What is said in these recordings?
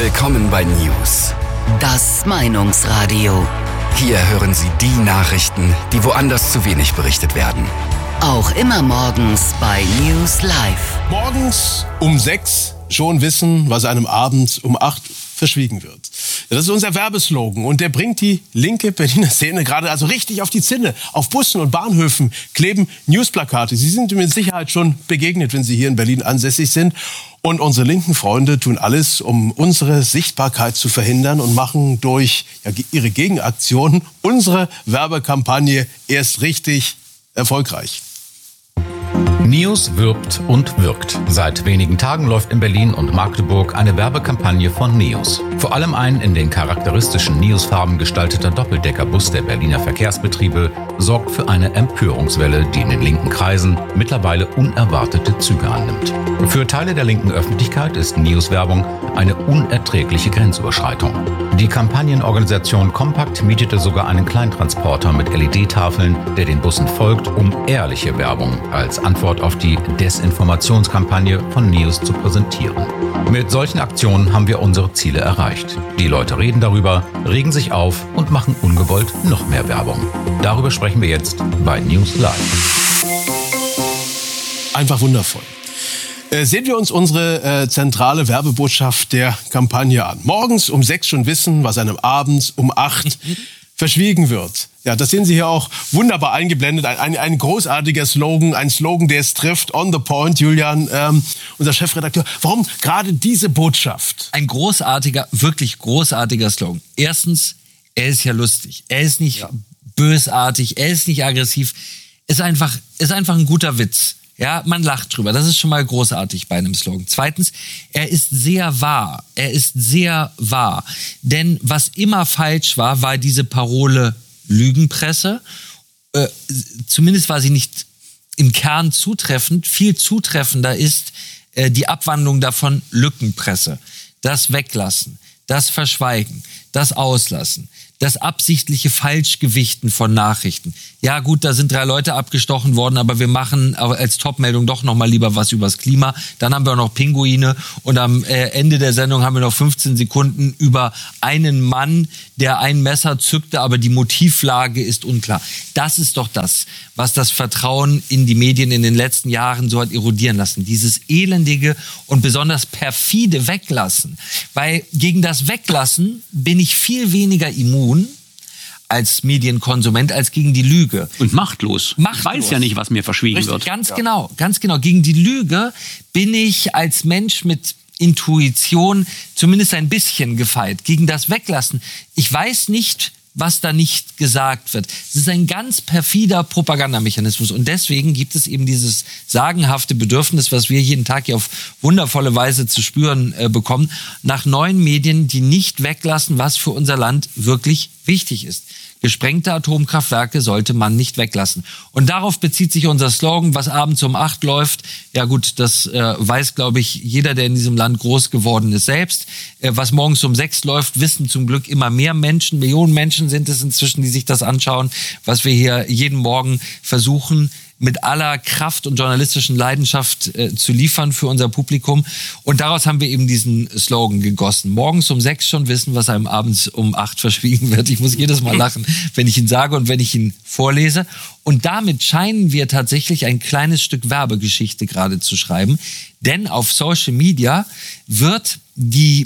Willkommen bei News. Das Meinungsradio. Hier hören Sie die Nachrichten, die woanders zu wenig berichtet werden. Auch immer morgens bei News Live. Morgens um 6 schon wissen, was einem abends um 8 verschwiegen wird. Das ist unser Werbeslogan und der bringt die linke Berliner Szene gerade also richtig auf die Zinne. Auf Bussen und Bahnhöfen kleben Newsplakate. Sie sind mit Sicherheit schon begegnet, wenn Sie hier in Berlin ansässig sind. Und unsere linken Freunde tun alles, um unsere Sichtbarkeit zu verhindern und machen durch ihre Gegenaktionen unsere Werbekampagne erst richtig erfolgreich. News wirbt und wirkt. Seit wenigen Tagen läuft in Berlin und Magdeburg eine Werbekampagne von Neos. Vor allem ein in den charakteristischen Neos-Farben gestalteter Doppeldeckerbus der Berliner Verkehrsbetriebe sorgt für eine Empörungswelle, die in den linken Kreisen mittlerweile unerwartete Züge annimmt. Für Teile der linken Öffentlichkeit ist Neos-Werbung eine unerträgliche Grenzüberschreitung. Die Kampagnenorganisation Compact mietete sogar einen Kleintransporter mit LED-Tafeln, der den Bussen folgt, um ehrliche Werbung als Antwort auf die Desinformationskampagne von Neos zu präsentieren. Mit solchen Aktionen haben wir unsere Ziele erreicht. Die Leute reden darüber, regen sich auf und machen ungewollt noch mehr Werbung. Darüber sprechen wir jetzt bei News Live. Einfach wundervoll. Sehen wir uns unsere zentrale Werbebotschaft der Kampagne an. Morgens um 6 schon wissen, was einem abends um 8 verschwiegen wird. Ja, das sehen Sie hier auch wunderbar eingeblendet. Ein großartiger Slogan, ein Slogan, der es trifft. On the point, Julian, unser Chefredakteur. Warum gerade diese Botschaft? Ein großartiger, wirklich großartiger Slogan. Erstens, er ist ja lustig. Er ist nicht bösartig, er ist nicht aggressiv. Ist einfach ein guter Witz. Ja, man lacht drüber. Das ist schon mal großartig bei einem Slogan. Zweitens, er ist sehr wahr. Er ist sehr wahr. Denn was immer falsch war diese Parole Lügenpresse. Zumindest war sie nicht im Kern zutreffend. Viel zutreffender ist die Abwandlung davon Lückenpresse. Das Weglassen, das Verschweigen, das Auslassen, das absichtliche Falschgewichten von Nachrichten. Ja gut, da sind 3 Leute abgestochen worden, aber wir machen als Topmeldung doch noch mal lieber was übers Klima. Dann haben wir auch noch Pinguine und am Ende der Sendung haben wir noch 15 Sekunden über einen Mann, der ein Messer zückte, aber die Motivlage ist unklar. Das ist doch das, was das Vertrauen in die Medien in den letzten Jahren so hat erodieren lassen. Dieses elendige und besonders perfide Weglassen. Weil gegen das Weglassen bin ich viel weniger immun als Medienkonsument, als gegen die Lüge. Und machtlos. Ich weiß ja nicht, was mir verschwiegen wird. Ganz genau. Gegen die Lüge bin ich als Mensch mit Intuition zumindest ein bisschen gefeit. Gegen das Weglassen. Ich weiß nicht, was da nicht gesagt wird. Es ist ein ganz perfider Propagandamechanismus. Und deswegen gibt es eben dieses sagenhafte Bedürfnis, was wir jeden Tag hier auf wundervolle Weise zu spüren bekommen, nach neuen Medien, die nicht weglassen, was für unser Land wirklich wichtig ist. Gesprengte Atomkraftwerke sollte man nicht weglassen. Und darauf bezieht sich unser Slogan, was abends um 8 läuft. Ja gut, das weiß, glaube ich, jeder, der in diesem Land groß geworden ist selbst. Was morgens um 6 läuft, wissen zum Glück immer mehr Menschen. Millionen Menschen sind es inzwischen, die sich das anschauen, was wir hier jeden Morgen versuchen, mit aller Kraft und journalistischen Leidenschaft zu liefern für unser Publikum. Und daraus haben wir eben diesen Slogan gegossen. Morgens um 6 schon wissen, was einem abends um 8 verschwiegen wird. Ich muss jedes Mal lachen, wenn ich ihn sage und wenn ich ihn vorlese. Und damit scheinen wir tatsächlich ein kleines Stück Werbegeschichte gerade zu schreiben. Denn auf Social Media wird der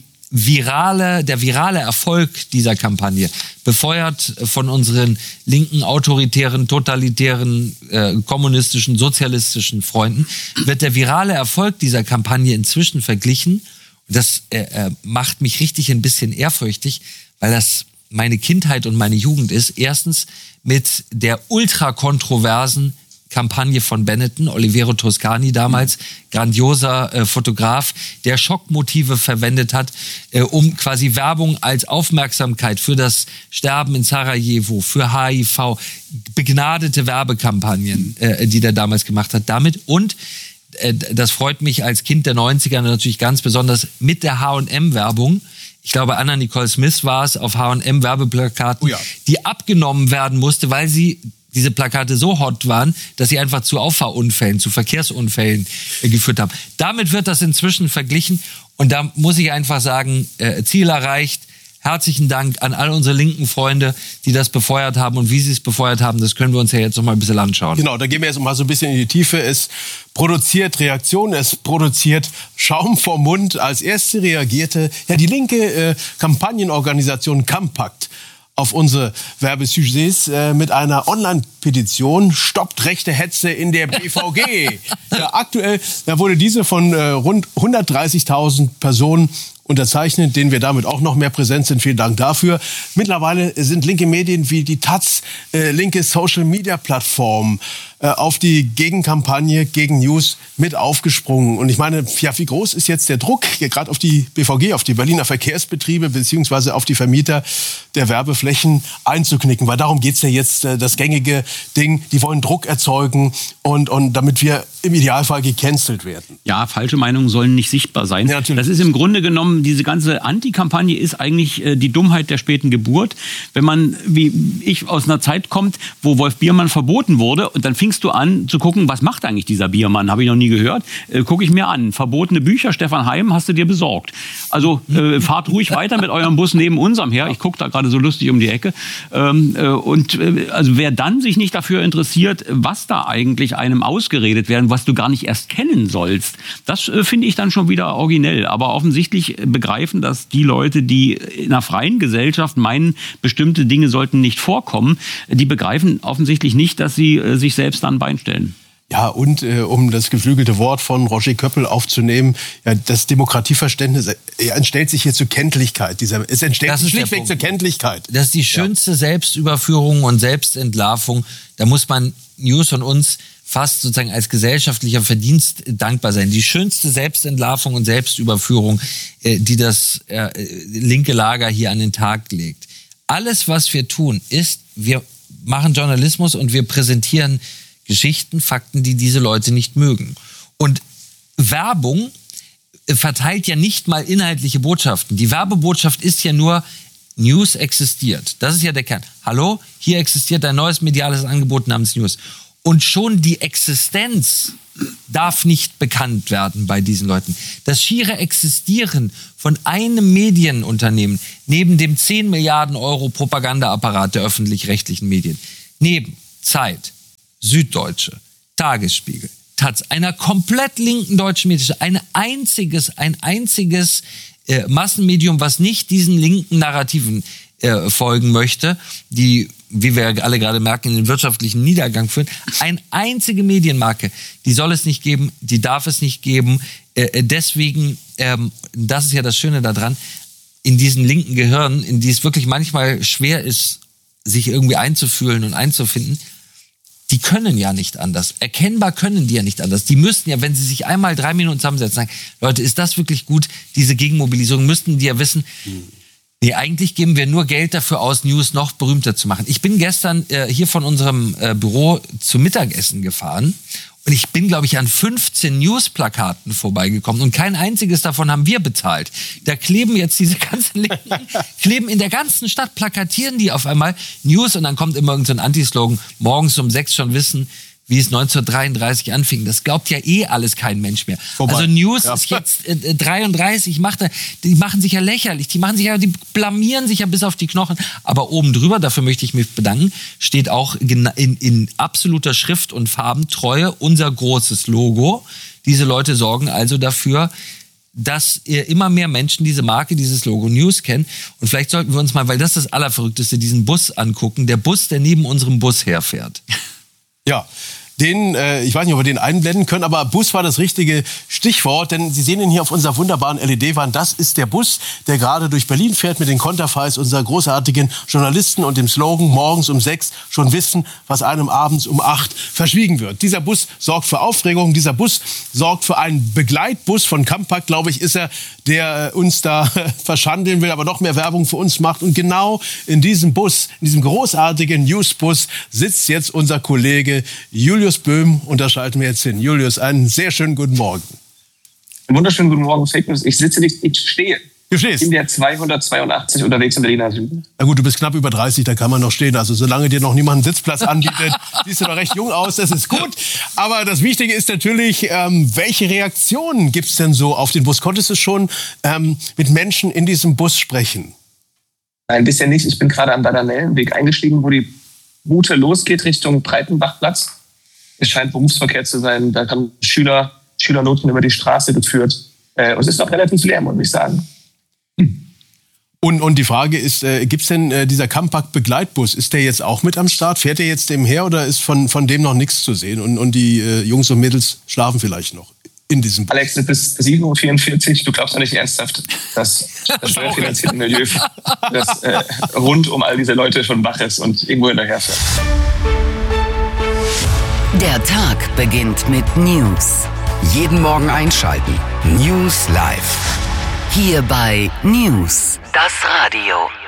virale Erfolg dieser Kampagne, befeuert von unseren linken, autoritären, totalitären, kommunistischen, sozialistischen Freunden, wird der virale Erfolg dieser Kampagne inzwischen verglichen. Das macht mich richtig ein bisschen ehrfürchtig, weil das meine Kindheit und meine Jugend ist. Erstens mit der ultrakontroversen Kampagne von Benetton, Olivero Toscani damals, grandioser Fotograf, der Schockmotive verwendet hat, um quasi Werbung als Aufmerksamkeit für das Sterben in Sarajevo, für HIV, begnadete Werbekampagnen, die der damals gemacht hat damit. Und das freut mich als Kind der 90er natürlich ganz besonders mit der H&M-Werbung. Ich glaube, Anna Nicole Smith war es auf H&M-Werbeplakaten, die abgenommen werden musste, weil diese Plakate so hot waren, dass sie einfach zu Auffahrunfällen, zu Verkehrsunfällen geführt haben. Damit wird das inzwischen verglichen Und da muss ich einfach sagen, Ziel erreicht. Herzlichen Dank an all unsere linken Freunde, die das befeuert haben. Und wie sie es befeuert haben, das können wir uns ja jetzt noch mal ein bisschen anschauen. Genau, da gehen wir jetzt mal so ein bisschen in die Tiefe. Es produziert Reaktionen, es produziert Schaum vom Mund. Als erste reagierte die linke Kampagnenorganisation Campact auf unsere Werbesujets mit einer Online-Petition "Stoppt rechte Hetze in der BVG". Aktuell wurde diese von rund 130.000 Personen unterzeichnet, denen wir damit auch noch mehr präsent sind. Vielen Dank dafür. Mittlerweile sind linke Medien wie die Taz, linke Social-Media-Plattformen auf die Gegenkampagne gegen News mit aufgesprungen. Und ich meine, wie groß ist jetzt der Druck, gerade auf die BVG, auf die Berliner Verkehrsbetriebe beziehungsweise auf die Vermieter der Werbeflächen einzuknicken? Weil darum geht's ja jetzt, das gängige Ding. Die wollen Druck erzeugen und damit wir im Idealfall gecancelt werden. Ja, falsche Meinungen sollen nicht sichtbar sein. Ja, das ist im Grunde genommen, diese ganze Anti-Kampagne ist eigentlich die Dummheit der späten Geburt. Wenn man, wie ich, aus einer Zeit kommt, wo Wolf Biermann verboten wurde, und dann fingst du an zu gucken, was macht eigentlich dieser Biermann? Habe ich noch nie gehört. Gucke ich mir an. Verbotene Bücher, Stefan Heim, hast du dir besorgt. Also fahrt ruhig weiter mit eurem Bus neben unserem her. Ich gucke da gerade so lustig um die Ecke. Also wer dann sich nicht dafür interessiert, was da eigentlich einem ausgeredet werden, was du gar nicht erst kennen sollst, das finde ich dann schon wieder originell. Aber offensichtlich begreifen das die Leute, die in einer freien Gesellschaft meinen, bestimmte Dinge sollten nicht vorkommen, die begreifen offensichtlich nicht, dass sie sich selbst an ein Bein stellen. Ja, und um das geflügelte Wort von Roger Köppel aufzunehmen, das Demokratieverständnis entstellt sich hier zur Kenntlichkeit. Es entstellt sich schlichtweg zur Kenntlichkeit. Das ist die schönste Selbstüberführung und Selbstentlarvung. Da muss man News von uns fast sozusagen als gesellschaftlicher Verdienst dankbar sein. Die schönste Selbstentlarvung und Selbstüberführung, die das linke Lager hier an den Tag legt. Alles, was wir tun, ist, wir machen Journalismus und wir präsentieren Geschichten, Fakten, die diese Leute nicht mögen. Und Werbung verteilt ja nicht mal inhaltliche Botschaften. Die Werbebotschaft ist ja nur, News existiert. Das ist ja der Kern. Hallo, hier existiert ein neues mediales Angebot namens News. Und schon die Existenz darf nicht bekannt werden bei diesen Leuten. Das schiere Existieren von einem Medienunternehmen neben dem 10 Milliarden Euro Propagandaapparat der öffentlich-rechtlichen Medien, neben Zeit, Süddeutsche, Tagesspiegel, Taz, einer komplett linken deutschen Medien, ein einziges Massenmedium, was nicht diesen linken Narrativen folgen möchte, die, wie wir alle gerade merken, in den wirtschaftlichen Niedergang führen. Eine einzige Medienmarke, die soll es nicht geben, die darf es nicht geben. Deswegen, das ist ja das Schöne daran, in diesen linken Gehirnen, in die es wirklich manchmal schwer ist, sich irgendwie einzufühlen und einzufinden, die können ja nicht anders. Erkennbar können die ja nicht anders. Die müssten ja, wenn sie sich einmal 3 Minuten zusammensetzen, sagen, Leute, ist das wirklich gut, diese Gegenmobilisierung, müssten die ja wissen, nee, eigentlich geben wir nur Geld dafür aus, News noch berühmter zu machen. Ich bin gestern hier von unserem Büro zum Mittagessen gefahren und ich bin, glaube ich, an 15 News-Plakaten vorbeigekommen und kein einziges davon haben wir bezahlt. Da kleben jetzt diese ganzen Linken, kleben in der ganzen Stadt, plakatieren die auf einmal News und dann kommt immer irgendein Anti-Slogan, morgens um 6 schon wissen, wie es 1933 anfing. Das glaubt ja alles kein Mensch mehr. Vorbei. Also News ist jetzt 33, die machen sich ja lächerlich, die blamieren sich ja bis auf die Knochen. Aber oben drüber, dafür möchte ich mich bedanken, steht auch in absoluter Schrift und Farbentreue unser großes Logo. Diese Leute sorgen also dafür, dass immer mehr Menschen diese Marke, dieses Logo News kennen. Und vielleicht sollten wir uns mal, weil das ist das Allerverrückteste, diesen Bus angucken. Der Bus, der neben unserem Bus herfährt. Ja, ich weiß nicht, ob wir den einblenden können, aber Bus war das richtige Stichwort, denn Sie sehen ihn hier auf unserer wunderbaren LED-Wand. Das ist der Bus, der gerade durch Berlin fährt mit den Konterfeis unserer großartigen Journalisten und dem Slogan morgens um 6 schon wissen, was einem abends um 8 verschwiegen wird. Dieser Bus sorgt für Aufregung, dieser Bus sorgt für einen Begleitbus von Campact, glaube ich, ist er, der uns da verschandeln will, aber noch mehr Werbung für uns macht. Und genau in diesem Bus, in diesem großartigen Newsbus sitzt jetzt unser Kollege Julius Böhm, und da schalten wir jetzt hin. Julius, einen sehr schönen guten Morgen. Einen wunderschönen guten Morgen, Fake News. Ich sitze nicht, ich stehe. Du stehst. In der 282 unterwegs im Berliner Süden. Na gut, du bist knapp über 30, da kann man noch stehen. Also solange dir noch niemand einen Sitzplatz anbietet, siehst du noch recht jung aus, das ist gut. Aber das Wichtige ist natürlich, welche Reaktionen gibt's denn so auf den Bus? Konntest du schon mit Menschen in diesem Bus sprechen? Nein, bisher nicht. Ich bin gerade am Dardanellenweg eingestiegen, wo die Route losgeht Richtung Breitenbachplatz. Es scheint Berufsverkehr zu sein. Da haben Schülernoten über die Straße geführt. Und es ist noch relativ leer, muss ich sagen. Und die Frage ist, gibt's denn dieser Campact-Begleitbus, ist der jetzt auch mit am Start? Fährt der jetzt dem her oder ist von dem noch nichts zu sehen? Und die Jungs und Mädels schlafen vielleicht noch in diesem Bus? Alex, es ist 7:44 Uhr. Du glaubst doch nicht ernsthaft, dass das steuerfinanzierte Milieu das rund um all diese Leute schon wach ist und irgendwo hinterherfährt. Der Tag beginnt mit News. Jeden Morgen einschalten. News Live. Hier bei News, das Radio.